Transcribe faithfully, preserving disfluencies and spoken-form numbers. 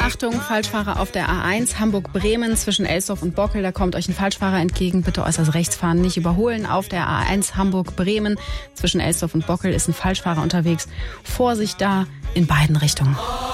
Achtung, Falschfahrer auf der A eins, Hamburg-Bremen zwischen Elsdorf und Bockel. Da kommt euch ein Falschfahrer entgegen. Bitte äußerst rechts fahren, nicht überholen. Auf der A eins Hamburg-Bremen zwischen Elsdorf und Bockel ist ein Falschfahrer unterwegs. Vorsicht da in beiden Richtungen.